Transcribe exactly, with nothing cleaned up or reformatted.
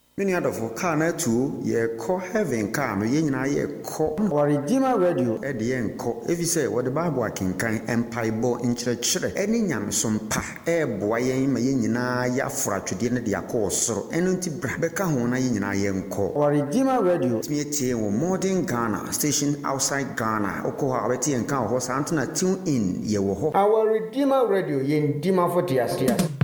Many other for car na two ye call heaven car no ye nyina ye call our Redeemer Radio e de en call if you say what the Bible akenkan empire bo nkyerɛkyerɛ ɛne nyamesom pa e boa yɛn ma ye nyina ya fra twede ne de akɔ soro ɛno nti bra bɛka ho na ye nyina ye nkɔ our Redeemer Radio me tie wo modern Ghana station outside Ghana okɔ ha bɛtie nka ho sa antena tune in ye wo ho our Redeemer Radio ye ndima for dias dias